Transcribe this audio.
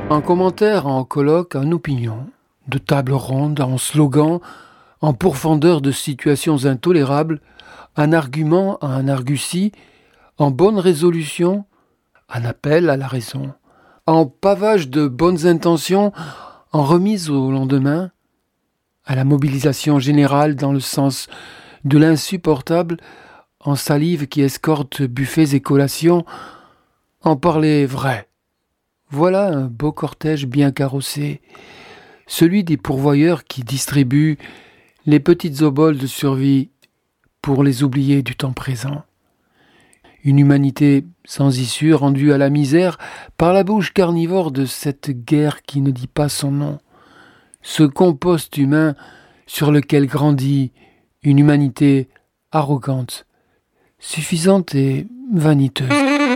Un commentaire en colloque, en opinion, de table ronde, en slogan, en pourfendeur de situations intolérables, un argument à un argutie, en bonne résolution, un appel à la raison, en pavage de bonnes intentions, en remise au lendemain, à la mobilisation générale dans le sens de l'insupportable, en salive qui escorte buffets et collations, en parler vrai. Voilà un beau cortège bien carrossé, celui des pourvoyeurs qui distribuent les petites oboles de survie pour les oubliés du temps présent. Une humanité sans issue rendue à la misère par la bouche carnivore de cette guerre qui ne dit pas son nom. Ce compost humain sur lequel grandit une humanité arrogante, suffisante et vaniteuse.